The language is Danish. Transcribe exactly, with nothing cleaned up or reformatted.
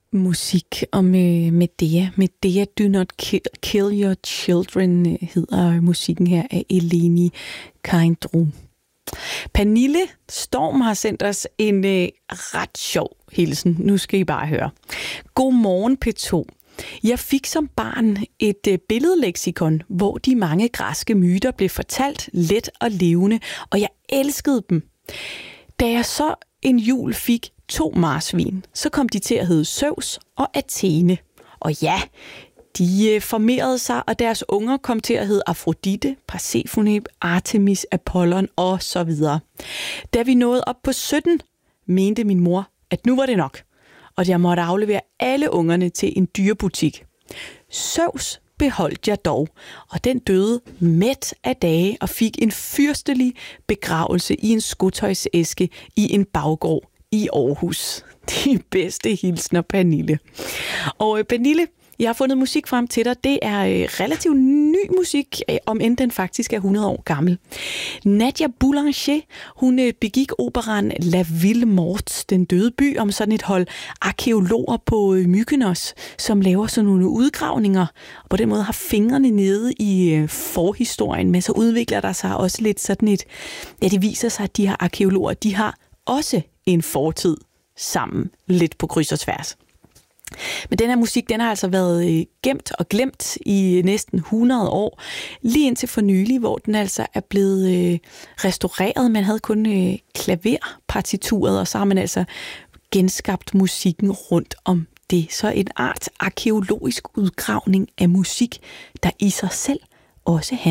musik og med Medea. Medea Do Not Kill, Kill Your Children hedder musikken her af Eleni Kaindrou. Pernille Storm har sendt os en øh, ret sjov hilsen. Nu skal I bare høre. Godmorgen P to. Jeg fik som barn et øh, billedleksikon, hvor de mange græske myter blev fortalt let og levende, og jeg elskede dem. Da jeg så en jul fik to marsvin, så kom de til at hedde Zeus og Athene. Og ja, de øh, formerede sig, og deres unger kom til at hedde Afrodite, Persefone, Artemis, Apollon og så videre. Da vi nåede op på sytten, mente min mor, at nu var det nok, og jeg måtte aflevere alle ungerne til en dyrebutik. Zeus beholdt jeg dog, og den døde mæt af dage og fik en fyrstelig begravelse i en skotøjsæske i en baggård i Aarhus. De bedste hilsner, Pernille. Og Pernille, jeg har fundet musik frem til dig. Det er relativt ny musik, om end den faktisk er hundrede år gammel. Nadia Boulanger, hun begik operaen La Ville Morte, den døde by, om sådan et hold arkæologer på Mykonos, som laver sådan nogle udgravninger, og på den måde har fingrene nede i forhistorien, men så udvikler der sig også lidt sådan et, ja, det viser sig, at de her arkæologer, de har også en fortid sammen, lidt på kryds og tværs. Men den her musik, den har altså været gemt og glemt i næsten hundrede år, lige indtil for nylig, hvor den altså er blevet øh, restaureret. Man havde kun øh, klaverpartituret, og så har man altså genskabt musikken rundt om det. Så en art arkeologisk udgravning af musik, der i sig selv også handler